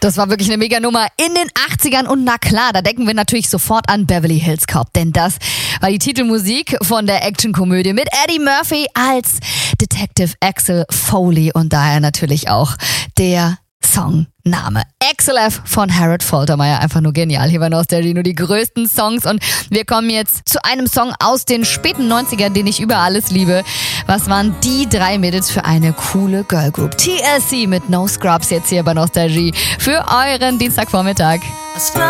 Das war wirklich eine Mega-Nummer in den 80ern und na klar, da denken wir natürlich sofort an Beverly Hills Cop, denn das war die Titelmusik von der Actionkomödie mit Eddie Murphy als Detective Axel Foley und daher natürlich auch der Songname. Axel F. von Harold Faltermeyer. Einfach nur genial. Hier bei Nostalgie nur die größten Songs und wir kommen jetzt zu einem Song aus den späten 90ern, den ich über alles liebe. Was waren die 3 Mädels für eine coole Girlgroup? TLC mit No Scrubs jetzt hier bei Nostalgie für euren Dienstagvormittag.